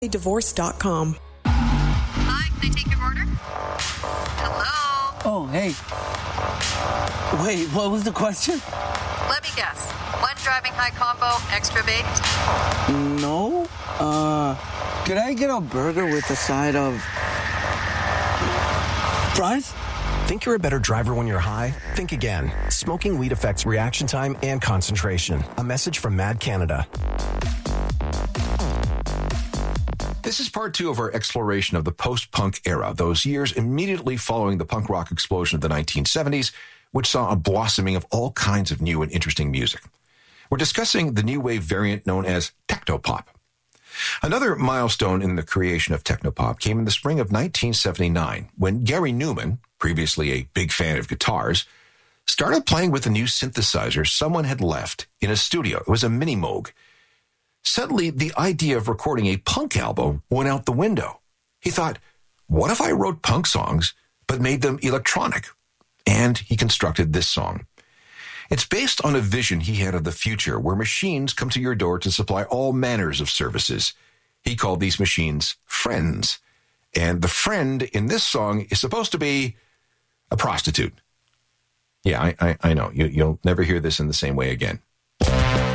Divorce.com. Hi, can I take your order? Hello? Oh, hey. Wait, what was the question? Let me guess. One driving high combo, extra baked? No. Could I get a burger with a side of fries? Think you're a better driver when you're high? Think again. Smoking weed affects reaction time and concentration. A message from Mad Canada. This is part two of our exploration of the post-punk era, those years immediately following the punk rock explosion of the 1970s, which saw a blossoming of all kinds of new and interesting music. We're discussing the new wave variant known as technopop. Another milestone in the creation of technopop came in the spring of 1979, when Gary Newman, previously a big fan of guitars, started playing with a new synthesizer someone had left in a studio. It was a Mini Moog. Suddenly, the idea of recording a punk album went out the window. He thought, what if I wrote punk songs but made them electronic? And he constructed this song. It's based on a vision he had of the future where machines come to your door to supply all manners of services. He called these machines friends. And the friend in this song is supposed to be a prostitute. Yeah, I know. You'll never hear this in the same way again.